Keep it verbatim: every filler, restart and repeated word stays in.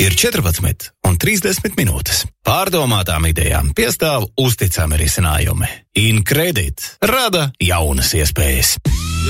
Ir četrpadsmit un trīsdesmit minūtes. Pārdomātām idejām piestāv uzticami risinājumi. InCredit rada jaunas iespējas.